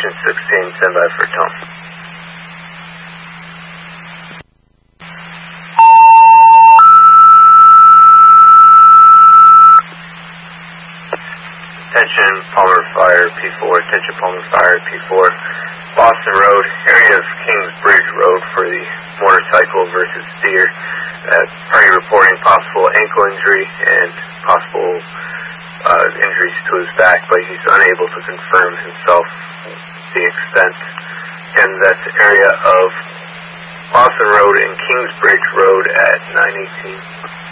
Station 16, stand by for Tom. Attention Palmer Fire P4, attention Palmer Fire P4. Boston Road, area of Kingsbridge Road for the motorcycle versus steer. Party reporting possible ankle injury and possible injuries to his back, but he's unable to confirm himself the extent. And that's the area of Boston Road and Kingsbridge Road at 918.